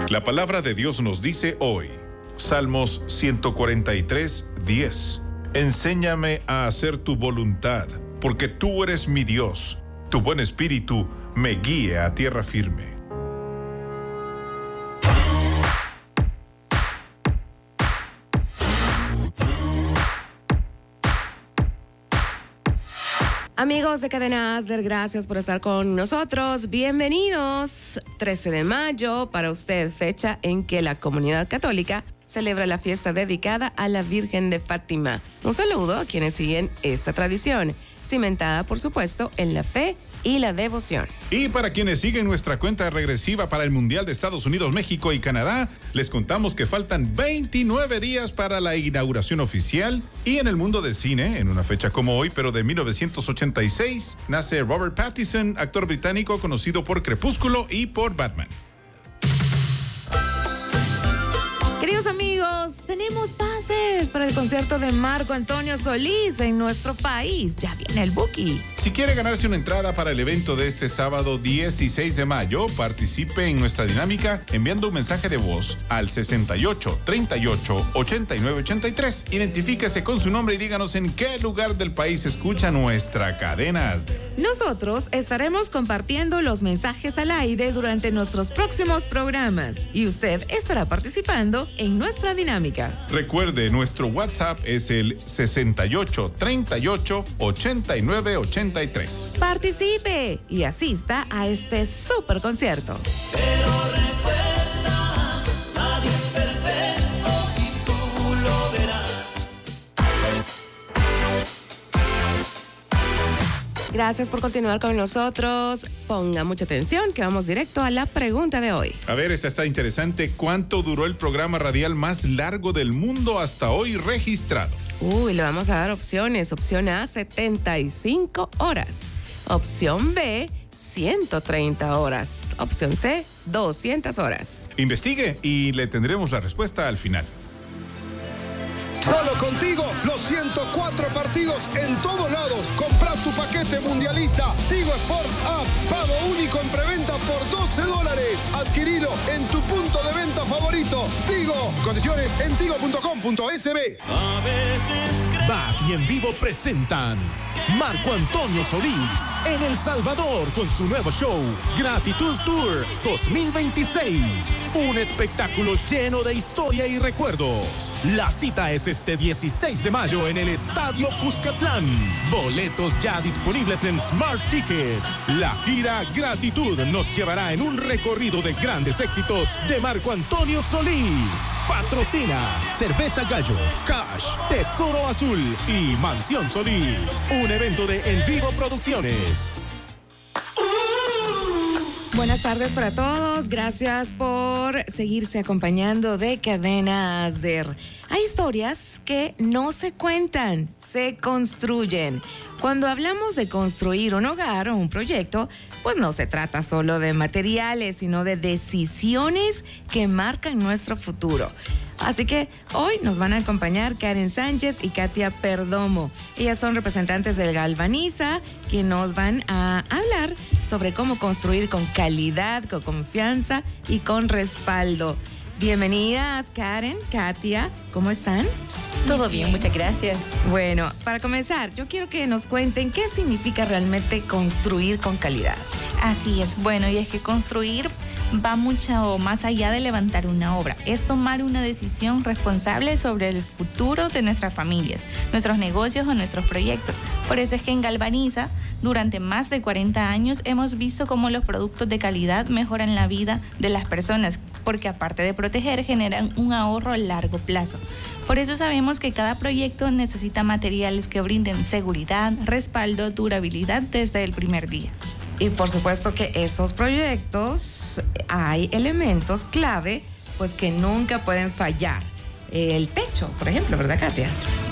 La palabra de Dios nos dice hoy, Salmos 143, 10. Enséñame a hacer tu voluntad, porque tú eres mi Dios. Tu buen espíritu me guíe a tierra firme. Amigos de Cadena Asder, gracias por estar con nosotros. Bienvenidos. 13 de mayo, para usted, fecha en que la comunidad católica celebra la fiesta dedicada a la Virgen de Fátima. Un saludo a quienes siguen esta tradición, cimentada, por supuesto, en la fe y la devoción. Y para quienes siguen nuestra cuenta regresiva para el Mundial de Estados Unidos, México y Canadá, les contamos que faltan 29 días para la inauguración oficial. Y en el mundo del cine, en una fecha como hoy, pero de 1986, nace Robert Pattinson, actor británico conocido por Crepúsculo y por Batman. Queridos amigos, tenemos pases para el concierto de Marco Antonio Solís en nuestro país. Ya viene el bookie. Si quiere ganarse una entrada para el evento de este sábado 16 de mayo, participe en nuestra dinámica enviando un mensaje de voz al 68 38 89 83. Identifíquese con su nombre y díganos en qué lugar del país escucha nuestra cadena Asder. Nosotros estaremos compartiendo los mensajes al aire durante nuestros próximos programas y usted estará participando en nuestra dinámica. Recuerde, nuestro WhatsApp es el 68 38 89 83. Participe y asista a este super concierto. Pero recuerda, nadie es perfecto y tú lo verás. Gracias por continuar con nosotros. Ponga mucha atención que vamos directo a la pregunta de hoy. A ver, esta está interesante. ¿Cuánto duró el programa radial más largo del mundo hasta hoy registrado? Le vamos a dar opciones. Opción A, 75 horas. Opción B, 130 horas. Opción C, 200 horas. Investigue y le tendremos la respuesta al final. Solo contigo, los 104 partidos en todos lados. Compra tu paquete mundialista. Tigo Sports App. Pago único en preventa por $12. Adquirilo en tu punto de venta favorito. Tigo. Condiciones en tigo.com.sb. BAT y En Vivo presentan Marco Antonio Solís en El Salvador con su nuevo show Gratitud Tour 2026. Un espectáculo lleno de historia y recuerdos. La cita es este 16 de mayo en el Estadio Cuscatlán. Boletos ya disponibles en Smart Ticket. La gira Gratitud nos llevará en un recorrido de grandes éxitos de Marco Antonio Solís. Patrocina Cerveza Gallo, Cash, Tesoro Azul y Mansión Solís. Un evento de En Vivo Producciones. Buenas tardes para todos. Gracias por seguirse acompañando de Cadena Asder. Hay historias que no se cuentan, se construyen. Cuando hablamos de construir un hogar o un proyecto, pues no se trata solo de materiales, sino de decisiones que marcan nuestro futuro. Así que hoy nos van a acompañar Karen Sánchez y Katia Perdomo. Ellas son representantes del Galvaniza, que nos van a hablar sobre cómo construir con calidad, con confianza y con respaldo. Bienvenidas, Karen, Katia, ¿cómo están? Todo bien, muchas gracias. Bueno, para comenzar, yo quiero que nos cuenten qué significa realmente construir con calidad. Así es, bueno, y es que construir va mucho más allá de levantar una obra. Es tomar una decisión responsable sobre el futuro de nuestras familias, nuestros negocios o nuestros proyectos. Por eso es que en Galvaniza, durante más de 40 años, hemos visto cómo los productos de calidad mejoran la vida de las personas, porque aparte de proteger, generan un ahorro a largo plazo. Por eso sabemos que cada proyecto necesita materiales que brinden seguridad, respaldo, durabilidad desde el primer día. Y por supuesto que esos proyectos hay elementos clave pues que nunca pueden fallar. El techo, por ejemplo, ¿verdad, Katia?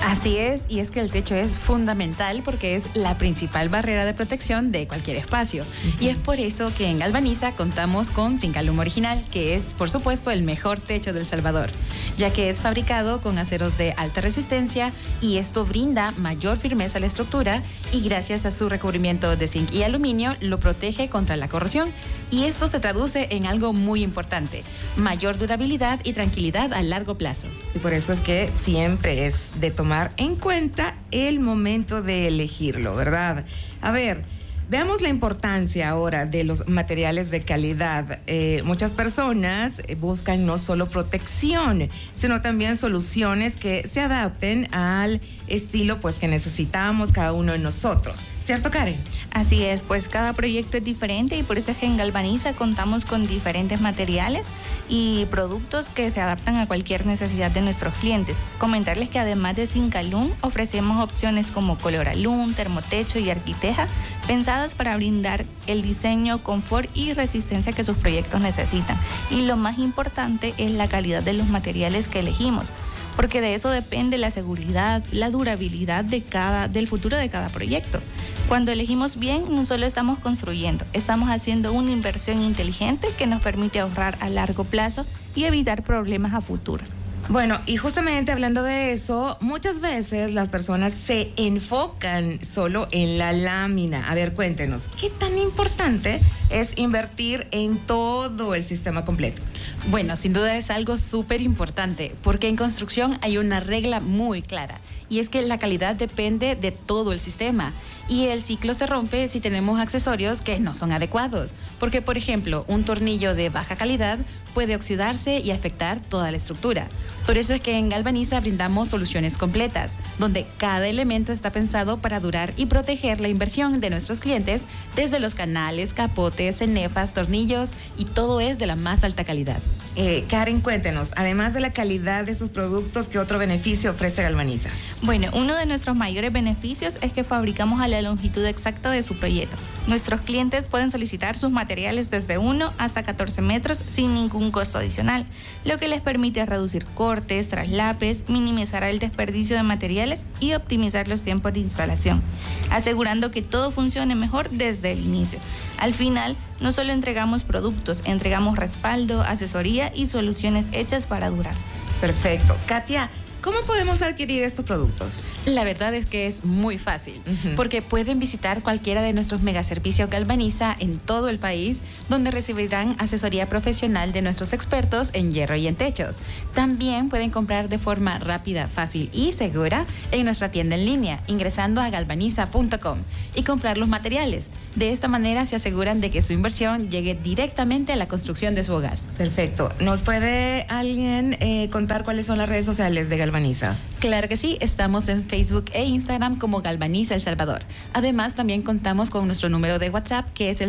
Así es, y es que el techo es fundamental porque es la principal barrera de protección de cualquier espacio. Y es por eso que en Galvaniza contamos con Zincalum Original, que es, por supuesto, el mejor techo del Salvador, ya que es fabricado con aceros de alta resistencia y esto brinda mayor firmeza a la estructura y gracias a su recubrimiento de zinc y aluminio lo protege contra la corrosión. Y esto se traduce en algo muy importante, mayor durabilidad y tranquilidad a largo plazo. Y por eso es que siempre es de tomar en cuenta el momento de elegirlo, ¿verdad? A ver, veamos la importancia ahora de los materiales de calidad. Muchas personas buscan no solo protección, sino también soluciones que se adapten al estilo pues que necesitamos cada uno de nosotros. ¿Cierto, Karen? Así es, pues cada proyecto es diferente y por eso es que en Galvaniza contamos con diferentes materiales y productos que se adaptan a cualquier necesidad de nuestros clientes. Comentarles que además de Zincalum ofrecemos opciones como Coloralum, Termotecho y Arquiteja, pensadas para brindar el diseño, confort y resistencia que sus proyectos necesitan. Y lo más importante es la calidad de los materiales que elegimos, porque de eso depende la seguridad, la durabilidad del futuro de cada proyecto. Cuando elegimos bien, no solo estamos construyendo, estamos haciendo una inversión inteligente que nos permite ahorrar a largo plazo y evitar problemas a futuro. Bueno, y justamente hablando de eso, muchas veces las personas se enfocan solo en la lámina. A ver, cuéntenos, ¿qué tan importante es invertir en todo el sistema completo? Bueno, sin duda es algo súper importante, porque en construcción hay una regla muy clara, y es que la calidad depende de todo el sistema, y el ciclo se rompe si tenemos accesorios que no son adecuados, porque por ejemplo, un tornillo de baja calidad puede oxidarse y afectar toda la estructura. Por eso es que en Galvaniza brindamos soluciones completas, donde cada elemento está pensado para durar y proteger la inversión de nuestros clientes, desde los canales, capotes, cenefas, tornillos, y todo es de la más alta calidad. Karen, cuéntenos, además de la calidad de sus productos, ¿qué otro beneficio ofrece Galvaniza? Bueno, uno de nuestros mayores beneficios es que fabricamos a la longitud exacta de su proyecto. Nuestros clientes pueden solicitar sus materiales desde 1 hasta 14 metros sin ningún costo adicional, lo que les permite reducir cortes, traslapes, minimizar el desperdicio de materiales y optimizar los tiempos de instalación, asegurando que todo funcione mejor desde el inicio. Al final, no solo entregamos productos, entregamos respaldo, asesoría y soluciones hechas para durar. Perfecto. Katia, ¿cómo podemos adquirir estos productos? La verdad es que es muy fácil, porque pueden visitar cualquiera de nuestros megaservicios Galvaniza en todo el país, donde recibirán asesoría profesional de nuestros expertos en hierro y en techos. También pueden comprar de forma rápida, fácil y segura en nuestra tienda en línea, ingresando a galvaniza.com y comprar los materiales. De esta manera se aseguran de que su inversión llegue directamente a la construcción de su hogar. Perfecto. ¿Nos puede alguien contar cuáles son las redes sociales de Galvaniza? Claro que sí, estamos en Facebook e Instagram como Galvaniza El Salvador. Además, también contamos con nuestro número de WhatsApp, que es el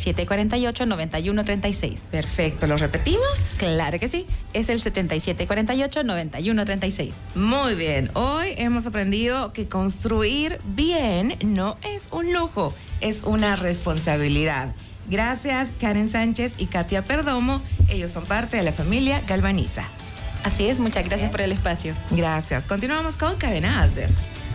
7748-9136. Perfecto, ¿lo repetimos? Claro que sí, es el 7748-9136. Muy bien, hoy hemos aprendido que construir bien no es un lujo, es una responsabilidad. Gracias, Karen Sánchez y Katia Perdomo. Ellos son parte de la familia Galvaniza. Así es, muchas gracias por el espacio. Gracias. Continuamos con Cadena Asder.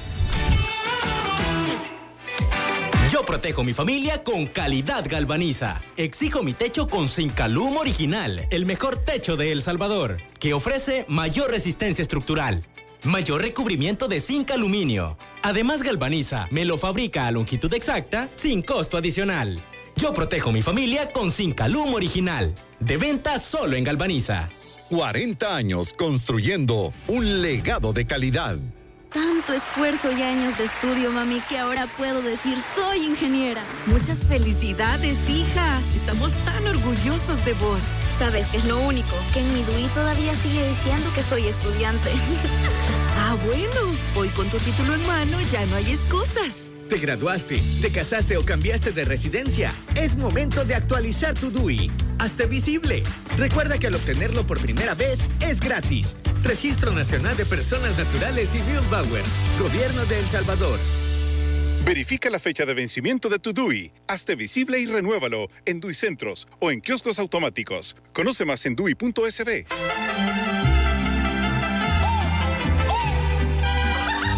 Yo protejo mi familia con calidad Galvaniza. Exijo mi techo con Zincalum Original, el mejor techo de El Salvador, que ofrece mayor resistencia estructural, mayor recubrimiento de zinc aluminio. Además, Galvaniza me lo fabrica a longitud exacta sin costo adicional. Yo protejo mi familia con Zincalum Original. De venta solo en Galvaniza. 40 años construyendo un legado de calidad. Tanto esfuerzo y años de estudio, mami, que ahora puedo decir soy ingeniera. Muchas felicidades, hija. Estamos tan orgullosos de vos. ¿Sabes qué es lo único? Que en mi DUI todavía sigue diciendo que soy estudiante. Ah, bueno. Hoy con tu título en mano ya no hay excusas. ¿Te graduaste, te casaste o cambiaste de residencia? Es momento de actualizar tu DUI. Hazte visible. Recuerda que al obtenerlo por primera vez es gratis. Registro Nacional de Personas Naturales y Bauer. Gobierno de El Salvador. Verifica la fecha de vencimiento de tu DUI. Hazte visible y renuévalo en DUI Centros o en kioscos automáticos. Conoce más en DUI.sb.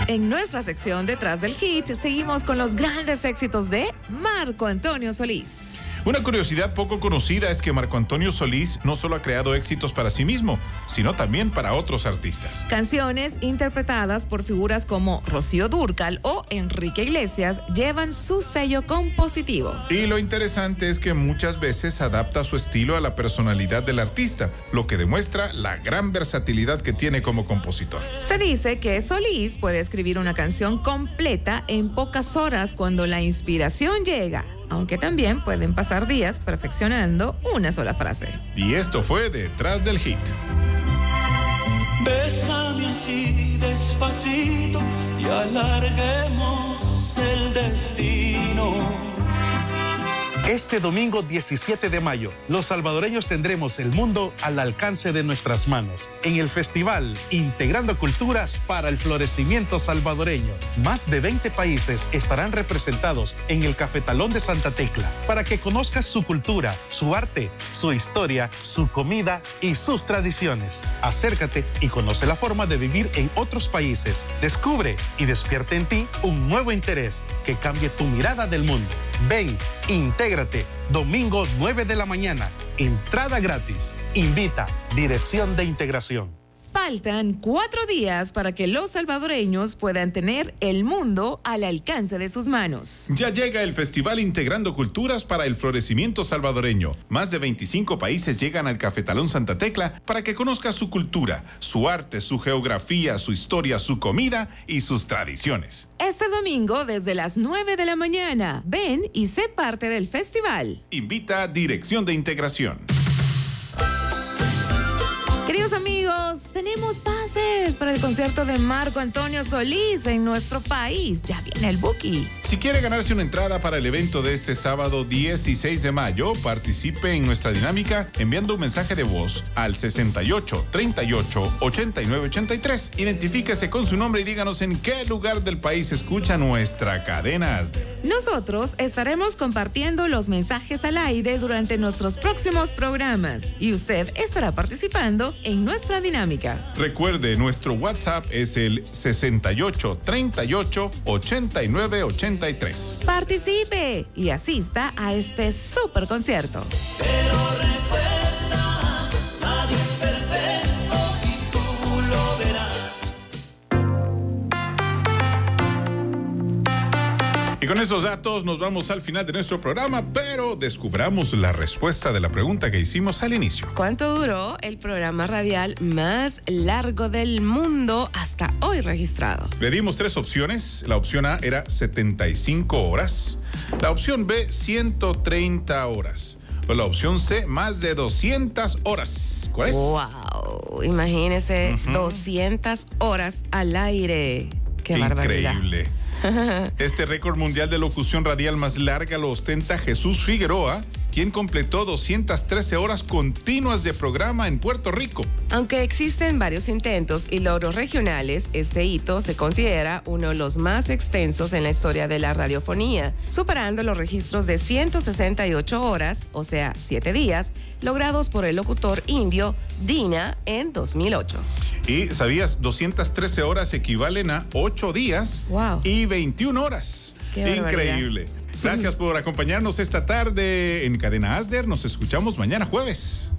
En nuestra sección Detrás del Hit, seguimos con los grandes éxitos de Marco Antonio Solís. Una curiosidad poco conocida es que Marco Antonio Solís no solo ha creado éxitos para sí mismo, sino también para otros artistas. Canciones interpretadas por figuras como Rocío Dúrcal o Enrique Iglesias llevan su sello compositivo. Y lo interesante es que muchas veces adapta su estilo a la personalidad del artista, lo que demuestra la gran versatilidad que tiene como compositor. Se dice que Solís puede escribir una canción completa en pocas horas cuando la inspiración llega, aunque también pueden pasar días perfeccionando una sola frase. Y esto fue Detrás del Hit. Bésame así despacito y alarguemos el destino. Este domingo 17 de mayo, los salvadoreños tendremos el mundo al alcance de nuestras manos en el festival Integrando Culturas para el Florecimiento Salvadoreño. Más de 20 países estarán representados en el Cafetalón de Santa Tecla para que conozcas su cultura, su arte, su historia, su comida y sus tradiciones. Acércate y conoce la forma de vivir en otros países. Descubre y despierta en ti un nuevo interés que cambie tu mirada del mundo. Ven, intégrate, domingo 9 de la mañana, entrada gratis. Invita, Dirección de Integración. Faltan 4 días para que los salvadoreños puedan tener el mundo al alcance de sus manos. Ya llega el Festival Integrando Culturas para el Florecimiento Salvadoreño. Más de 25 países llegan al Cafetalón Santa Tecla para que conozcas su cultura, su arte, su geografía, su historia, su comida y sus tradiciones. Este domingo desde las 9 de la mañana, ven y sé parte del festival. Invita Dirección de Integración. Queridos amigos, tenemos pases para el concierto de Marco Antonio Solís en nuestro país. Ya viene el Buki. Si quiere ganarse una entrada para el evento de este sábado 16 de mayo, participe en nuestra dinámica enviando un mensaje de voz al 68 38 89 83. Identifíquese con su nombre y díganos en qué lugar del país escucha nuestra cadena ASDER. Nosotros estaremos compartiendo los mensajes al aire durante nuestros próximos programas y usted estará participando en nuestra dinámica. Recuerde, nuestro WhatsApp es el 68 38 89 83. Participe y asista a este super concierto. Pero recuerda, nadie es perfecto y tú lo verás. Y con esos datos nos vamos al final de nuestro programa, pero descubramos la respuesta de la pregunta que hicimos al inicio. ¿Cuánto duró el programa radial más largo del mundo hasta hoy registrado? Le dimos 3 opciones. La opción A era 75 horas. La opción B, 130 horas. O la opción C, más de 200 horas. ¿Cuál es? ¡Wow! Imagínese, 200 horas al aire. ¡Qué barbaridad! Increíble. Este récord mundial de locución radial más larga lo ostenta Jesús Figueroa, quien completó 213 horas continuas de programa en Puerto Rico. Aunque existen varios intentos y logros regionales, este hito se considera uno de los más extensos en la historia de la radiofonía, superando los registros de 168 horas, o sea, 7 días, logrados por el locutor indio Dina en 2008. Y, ¿sabías? 213 horas equivalen a 8 días y 21 horas. Increíble. Gracias por acompañarnos esta tarde en Cadena ASDER. Nos escuchamos mañana jueves.